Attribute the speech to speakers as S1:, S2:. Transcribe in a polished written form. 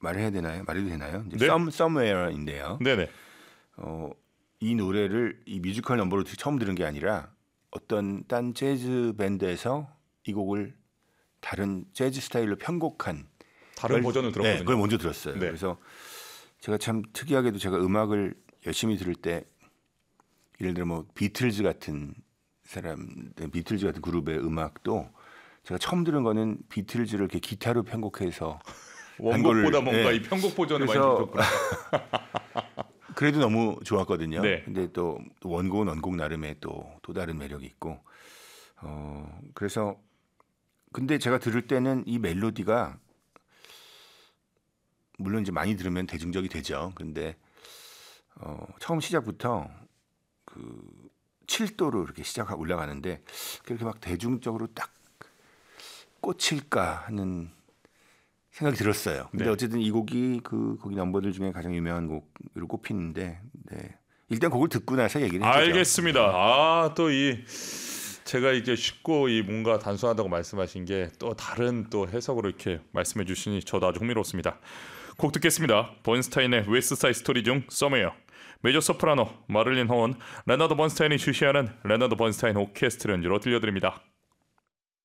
S1: 말해도 되나요? 이제
S2: 네.
S1: Somewhere인데요.
S2: 네네.
S1: 이 노래를 이 뮤지컬 넘버로 처음 들은 게 아니라 어떤 딴 재즈 밴드에서 이 곡을 다른 재즈 스타일로 편곡한
S2: 다른 버전을 들었거든요.
S1: 네, 그걸 먼저 들었어요.
S2: 네.
S1: 그래서 제가 참 특이하게도 제가 음악을 열심히 들을 때 예를 들어 뭐 비틀즈 같은 그룹의 음악도 제가 처음 들은 거는 비틀즈를 이렇게 기타로 편곡해서
S2: 원곡보다 뭔가
S1: 네.
S2: 이 편곡 버전을 많이
S1: 그래서
S2: 들었구나.
S1: 그래도 너무 좋았거든요.
S2: 네.
S1: 근데 또 원곡은 원곡 나름의 또 다른 매력이 있고 그래서 근데 제가 들을 때는 이 멜로디가 물론 이제 많이 들으면 대중적이 되죠. 근데 처음 시작부터 그 7도로 이렇게 올라가는데 그렇게 막 대중적으로 딱 꽂힐까 하는 생각이 들었어요. 근데
S2: 네.
S1: 어쨌든 이 곡이 거기 넘버들 중에 가장 유명한 곡으로 꼽히는데 네. 일단 곡을 듣고 나서 얘기를 해보죠.
S2: 알겠습니다. 또 이 제가 이제 쉽고 이 뭔가 단순하다고 말씀하신 게 또 다른 또 해석으로 이렇게 말씀해 주시니 저도 아주 흥미롭습니다. 곡 듣겠습니다. 번스타인의 웨스트사이드 스토리 중 Somewhere. 메저 소프라노 마를린 허원, 레너드 번스타인이 주시하는 레너드 번스타인 오케스트라 연주로 들려드립니다.